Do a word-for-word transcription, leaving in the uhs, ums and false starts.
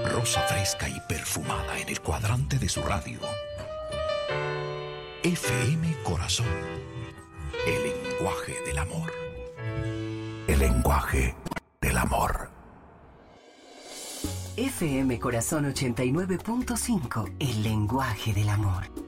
Rosa fresca y perfumada en el cuadrante de su radio. F M Corazón. El lenguaje del amor. El lenguaje del amor. F M Corazón ochenta y nueve punto cinco. El lenguaje del amor.